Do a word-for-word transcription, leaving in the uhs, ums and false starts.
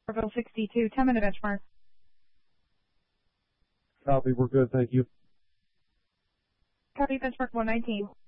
Orville sixty-two, ten minute benchmark. Copy, we're good, thank you. Copy, benchmark one nineteen.